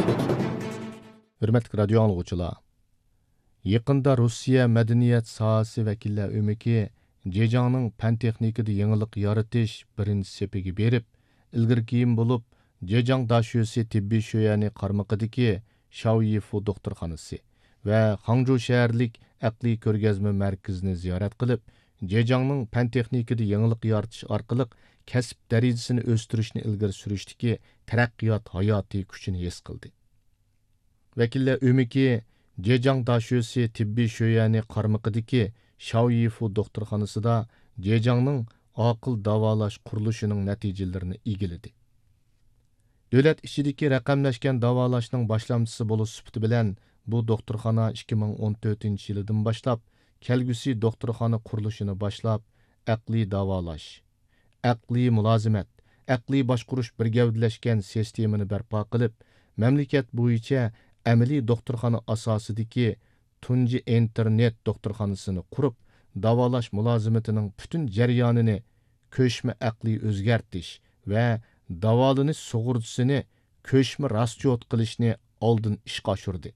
Hürmetli radio anlıqçılar. Yaqında Rusiya madaniyat sohasi vakillar ömiki Jejangning fan texnikada yangilik yaratish birinchi sepiga berib, ilgirkiyim bo'lib, Jejang Dashyosi tibbiy sho'yani qarmaqidagi Shaoyifu doktorxonasi va Hangzhou shaharlik aqliy ko'rgazma markazini ziyorat qilib, Jejangning fan texnikada yangilik yaratish orqali kasb darajasini o'stirishni ilgari surishdagi taraqqiyot hayotiy kuchini his qildi. Vakillar ömiki Jejang Dashyosi tibbiy sho'yani qarmaqidagi Shaoyifu doktorxonasida Jejangning aql davolash qurilishinin natijalarini igilidi. Davlat ichidagi raqamlashgan davolashning boshlamchisi bo'lish sifati bilan bu doktorxona 2014-yildan boshlab kelgusi doktorxona qurilishini boshlab aqliy davolash, aqliy mulozimat, aqliy boshqarish bir gavdalashgan sistemani barpo qilib, mamlakat bo'yicha amaliy doktorxona asosidagi tunji internet doktorxonasini qurib, davolash mulozimatining butun jarayonini ko'chma aqliy o'zgartish va davolanish sug'urtasini ko'chma rastyot qilishni oldin ishga oshirdi.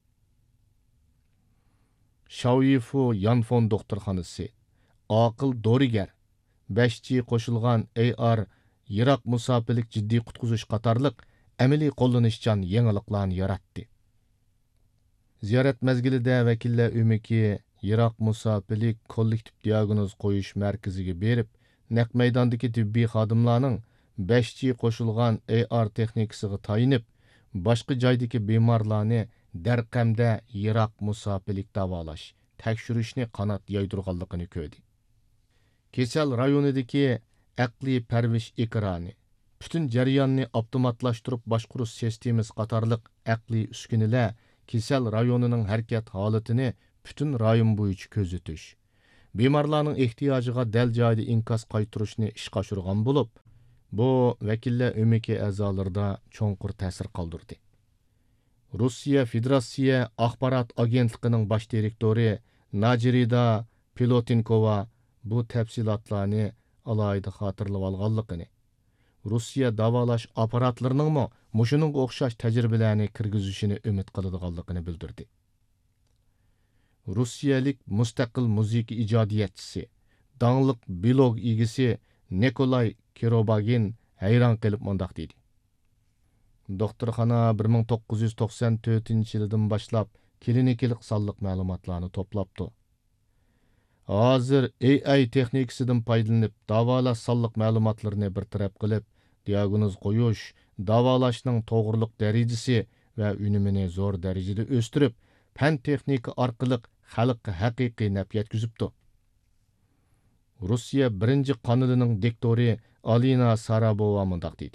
Shaoyifu Yanfon doktorxonasi, aql dorigar, 5G qo'shilgan AR, yiroq musofirlik jiddiy qutqizish qatorliq amaliy qo'llanishchan yangiliklarni yaratdi. Ziyorat mezgilida vakillar ömiki yiroq musofirlik kollektiv diagnoz qo'yish markaziga berib, naq maydondagi tibbiy xodimlarning 5G qo'shilgan AR texnikasiga tayinib, boshqa joydagi bemorlarni darqamda yiroq musofirlik davolash, tekshirishni qanot yoydirganligini ko'rdi. Kesal rayonidagi aqliy parvish ekrani, butun jarayonni avtomatlashtirib boshqarish sistemasi qatorliq aqliy uskunalar Kesal rayonining harakat holatini butun rayon bo'yicha ko'zitish, bemorlarning ehtiyojiga dal joyda inkos qaytarishni ishga oshirgan bo'lib, bu vakillar ömiki a'zolarida cho'nqur ta'sir qoldirdi. Rossiya Federatsiya axborot agentligining bosh direktori Najirida Pilotinkova bu tafsilotlarni alohida xotirlab olganligini, Rossiya davolash apparatlarının mushuning o'xshash tajribalarni kirgizishini umid qiladiganligini bildirdi. Rossiyalik mustaqil musiqa ijodiyatchisi, dangliq blog egisi Nikolay Kirobagin hayron qilib mundaq dedi. Doktorxona 1994-yildan boshlab klinikalik sonliq ma'lumotlarni to'plabdi. Hozir AI texnikasidan foydalanib, davolash sonliq ma'lumotlarini bir taraf qilib, diagnoz qo'yish, davolashning to'g'riliq darajasi va unumini zo'r darajada o'stirib, fan texnika orqali xalqqa haqiqiy naf yetkazibdi. Rossiya birinchi qonunining diktori Alina Sarabova mundaq dedi.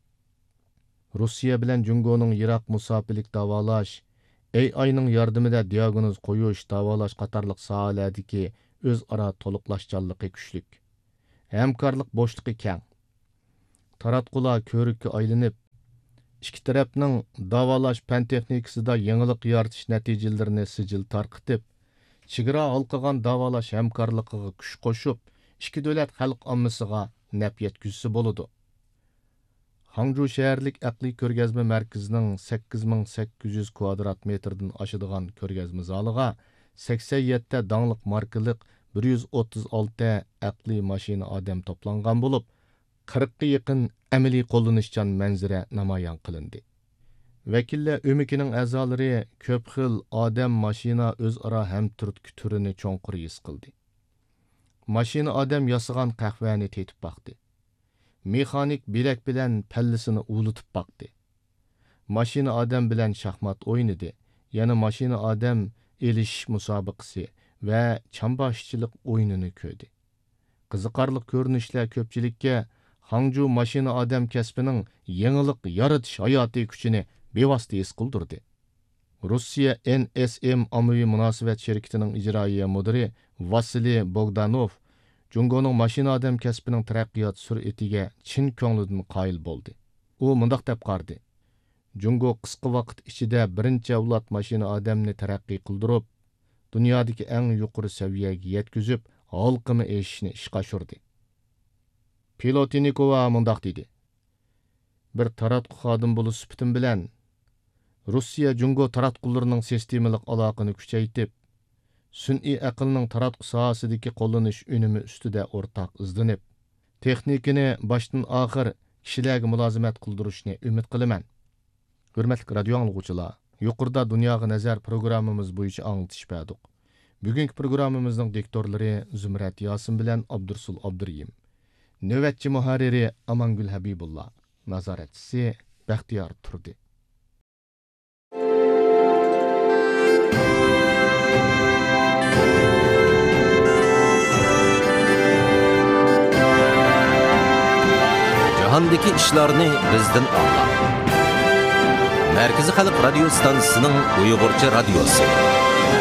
Rossiya bilan Jungoning yiroq musofirlik davolash, AIning yordamida diagnoz qo'yish, davolash qatorliq sohalardagi o'zaro to'liqlashchanligi kuchlik. Hamkorlik bo'shliqi keng. Taratqular ko'rikka aylanib, ikki tarafning davolash fan texnikasida yangilik yaratish natijalarini sijil tarqitib, chegara halqagan davolash hamkorligiga kuch qo'shib, ikki davlat xalq ommasiga naf yetkazsa bo'ladi. Hangzhou shaharlik aqliy ko'rgazma markazining 8800 kvadrat metrdan oshadigan ko'rgazma zaliga 87 ta dangliq markalik 136 aqliy mashina odam to'plangan bo'lib, 40 ga yaqin amaliy qo'llanishchan manzara namoyon qilindi. Vakillar ömikining a'zolari ko'p xil odam mashina o'zaro hamturtki turini cho'nqur his qildi. Mashina odam yasagan qahvani tetib baqdi. Mexanik bilak bilan pallisini ulutib baqdi. Mashina odam bilan shaxmat o'ynadi. Yana mashina odam elish musobaqasi va chamboshchilik o'yinini ko'rdi. Qiziqarli ko'rinishlar ko'pchilikka Hangzhou mashina odam kasbining yangilik yaratish hayotiy kuchini bevosita his qildirdi. Rossiya NSM ommaviy munosabat shirkatining ijroiya mudiri Vasiliy Bogdanov Jungoning mashina odam kasbining taraqqiyot sur'atiga chin ko'nglidan qoyil bo'ldi. U mundaq deb qardi. Jungo qisqa vaqt ichida birinchi avlod mashina odamni taraqqiy qildirib, dunyodagi eng yuqori saviyaga yetkazib, halqini eshishni ishga oshirdi. Pilotinikova mundaq dedi. Bir taratqu xodim bo'lish sifatim bilan Rossiya Jungo taratqullarining sistemalik aloqani kuchaytirib, sun'iy aqlning taratqu sohasidagi qo'llanish unumi ustida o'rtaq izlanib, texnikani boshdan oxir kishilarga mulozimat qildirishni umid qilaman. Hurmatli radio anglag'uvchilar, yuqorida dunyoga nazar programmamiz bo'yicha anglitish berdik. Bugungi programmamizning diktorlari Zumrat Yosin bilan Abdursul Abduriyim. Navbatchi muharriri Amangul Habibullah. Nazoratchisi Baxtiyor Turdi. Jahondagi ishlarni bizdan angla. Markaziy xalq radio stansiyasining Uyg'urcha radiosi.